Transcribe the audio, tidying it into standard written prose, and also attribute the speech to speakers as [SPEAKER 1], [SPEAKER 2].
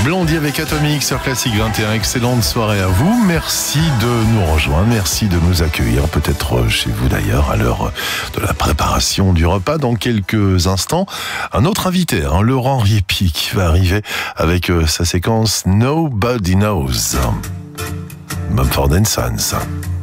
[SPEAKER 1] Blondie avec Atomique sur Classique 21. Excellente soirée à vous. Merci de nous rejoindre. Merci de nous accueillir. Peut-être chez vous d'ailleurs à l'heure de la préparation du repas. Dans quelques instants, un autre invité, Laurent Riepi, qui va arriver avec sa séquence Nobody Knows. Mumford & Sons.